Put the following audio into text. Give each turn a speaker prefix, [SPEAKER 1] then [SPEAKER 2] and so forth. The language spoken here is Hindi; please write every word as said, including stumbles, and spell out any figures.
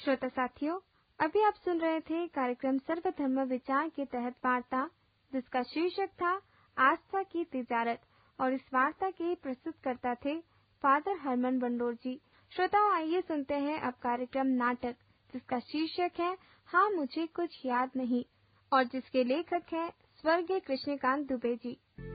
[SPEAKER 1] श्रोता साथियों, अभी आप सुन रहे थे कार्यक्रम सर्वधर्म विचार के तहत वार्ता, जिसका शीर्षक था आस्था की तिजारत, और इस वार्ता के प्रस्तुतकर्ता थे फादर हरमन बंडोर जी। श्रोताओं, आइए सुनते हैं अब कार्यक्रम नाटक, जिसका शीर्षक है हाँ मुझे कुछ याद नहीं, और जिसके लेखक हैं स्वर्गीय कृष्णकांत दुबे जी।